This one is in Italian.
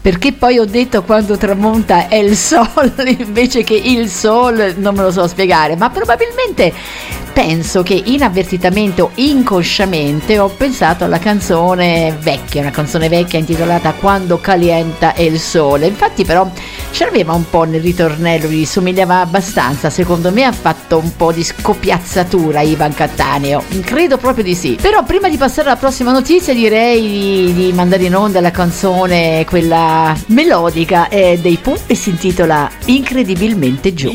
perché poi ho detto quando tramonta è il sole invece che il sol, non me lo so spiegare, ma probabilmente penso che inavvertitamente o inconsciamente ho pensato alla canzone vecchia, una canzone vecchia intitolata Quando calienta il sole. Infatti però c'aveva un po' nel ritornello, gli somigliava abbastanza, secondo me ha fatto un po' di scopiazzatura Ivan Cattaneo, credo proprio di sì. Però prima di passare alla prossima notizia direi di mandare in onda la canzone, quella melodica dei Pooh, e si intitola Incredibilmente Giù.